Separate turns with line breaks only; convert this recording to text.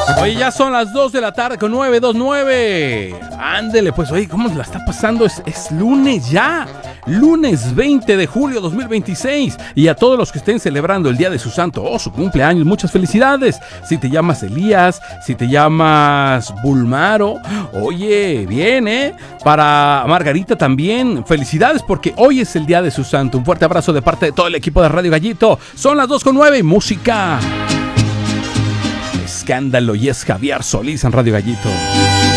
Oye, ya son las 2 de la tarde con 9:29. Ándele, pues, oye, ¿cómo la está pasando? Es lunes ya. Lunes 20 de julio 2026. Y a todos los que estén celebrando el día de su santo o su cumpleaños, muchas felicidades. Si te llamas Elías, si te llamas Bulmaro, oye, bien, ¿eh? Para Margarita también, felicidades porque hoy es el día de su santo. Un fuerte abrazo de parte de todo el equipo de Radio Gallito. Son las 2:09 y música. Escándalo, y es Javier Solís en Radio Gallito.